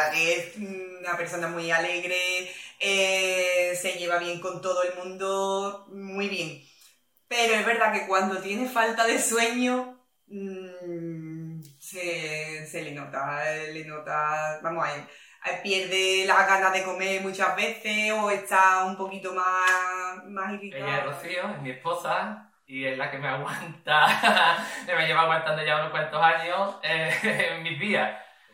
verdad que es una persona muy alegre, se lleva bien con todo el mundo, muy bien. Pero es verdad que cuando tiene falta de sueño, se le nota, vamos, pierde las ganas de comer muchas veces o está un poquito más irritada. Ella es Rocío, es mi esposa, y es la que me aguanta, me lleva aguantando ya unos cuantos años en mis días.